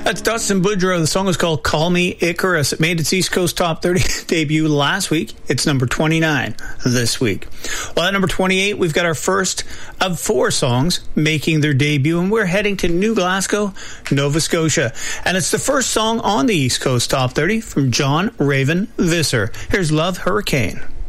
That's Dustin Boudreaux. The song is called Call Me Icarus. It made its East Coast Top 30 debut last week. It's number 29 this week. Well, at number 28, we've got our first of 4 songs making their debut, and we're heading to New Glasgow, Nova Scotia. And it's the first song on the East Coast Top 30 from John Raven Visser. Here's Love Hurricane.